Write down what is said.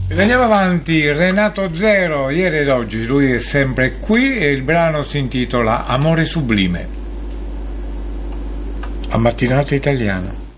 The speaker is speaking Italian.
Andiamo avanti, Renato Zero, ieri ed oggi, lui è sempre qui e il brano si intitola Amore Sublime. A mattinata italiana.